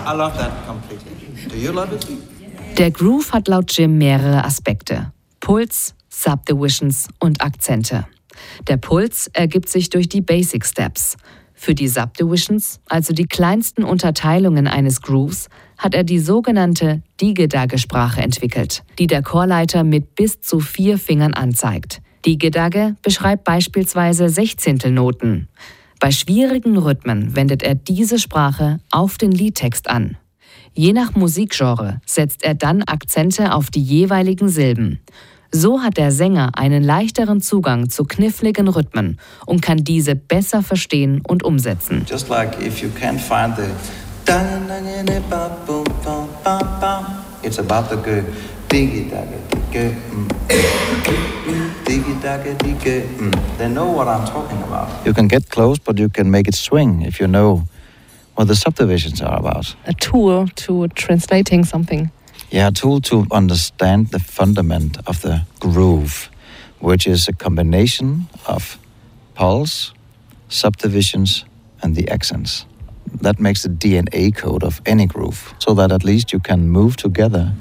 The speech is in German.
I love that completely. Do you love it? Der Groove hat laut Jim mehrere Aspekte: Puls, Subdivisions und Akzente. Der Puls ergibt sich durch die Basic Steps. Für die Subdivisions, also die kleinsten Unterteilungen eines Grooves, hat er die sogenannte Digedage-Sprache entwickelt, die der Chorleiter mit bis zu 4 Fingern anzeigt. Digedage beschreibt beispielsweise Sechzehntelnoten. Bei schwierigen Rhythmen wendet er diese Sprache auf den Liedtext an. Je nach Musikgenre setzt er dann Akzente auf die jeweiligen Silben. So hat der Sänger einen leichteren Zugang zu kniffligen Rhythmen und kann diese besser verstehen und umsetzen. Just like if you can't find the it's about the good diggy-daggy-diggy. They know what I'm talking about. You can get close, but you can make it swing if you know what the subdivisions are about. A tool to translating something. Yeah, a tool to understand the fundament of the groove, which is a combination of pulse, subdivisions, and the accents. That makes the DNA code of any groove, so that at least you can move together